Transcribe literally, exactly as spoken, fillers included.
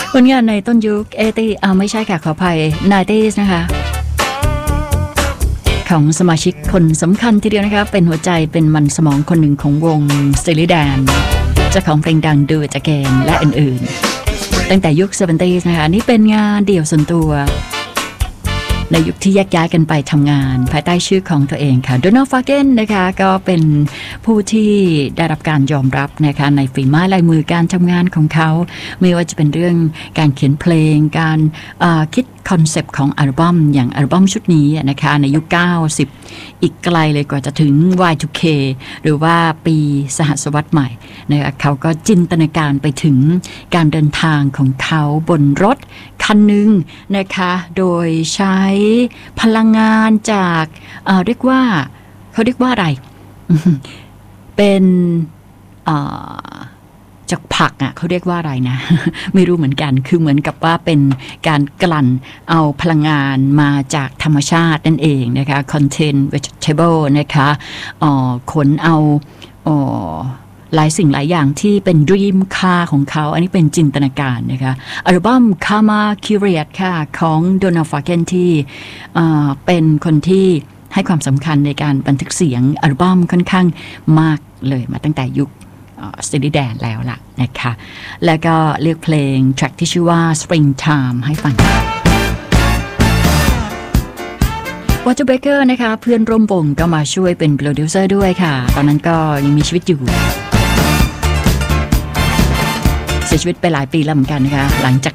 ผลงานในต้นยุคเอตี้อ่าไม่ใช่ค่ะขออภัยไนตี้นะคะของสมาชิกคนสำคัญทีเดียวนะคะเป็นหัวใจเป็นมันสมองคนหนึ่งของวงสตีลี่แดนเจ้าของเพลงดัง Do It Again และอื่นๆตั้งแต่ยุคเซเวนตี้นะคะนี่เป็นงานเดี่ยวส่วนตัวในยุคที่แยกย้ายกันไปทำงานภายใต้ชื่อของตัวเองค่ะโดนัลด์ ฟาเกนนะคะก็เป็นผู้ที่ได้รับการยอมรับนะคะในฝีไม้ลายมือการทำงานของเขาไม่ว่าจะเป็นเรื่องการเขียนเพลงการคิดคอนเซปต์ของอัลบั้มอย่างอัลบั้มชุดนี้นะคะในยุคเก้าสิบอีกไกลเลยกว่าจะถึง วาย ทู เค หรือว่าปีสหัสวรรษใหม่นะคะเขาก็จินตนาการไปถึงการเดินทางของเขาบนรถคันหนึ่งนะคะโดยใช้พลังงานจากเอ่อเรียกว่าเขาเรียกว่าอะไร เป็นเอ่อจากผักอ่ะเขาเรียกว่าอะไรนะ ไม่รู้เหมือนกันคือเหมือนกับว่าเป็นการกลั่นเอาพลังงานมาจากธรรมชาตินั่นเองนะคะ contain vegetable นะคะอ๋อขนเอาอ๋อหลายสิ่งหลายอย่างที่เป็น dream car ของเขาอันนี้เป็นจินตนาการนะคะอัลบั้ม Karma Curious ค่ะของโดนัลด์ ฟาเกนที่เป็นคนที่ให้ความสำคัญในการบันทึกเสียงอัลบั้มค่อนข้างมากเลยมาตั้งแต่ยุคสตีลี่แดนแล้วล่ะนะคะแล้วก็เลือกเพลงแทร็กที่ชื่อว่า Springtime ให้ฟังวอเตอร์เบเกอร์นะคะเพื่อนร่วมวงก็มาช่วยเป็นโปรดิวเซอร์ด้วยค่ะตอนนั้นก็ยังมีชีวิตอยู่เสียชีวิตไปหลายปีแล้วเหมือนกันนะคะหลังจาก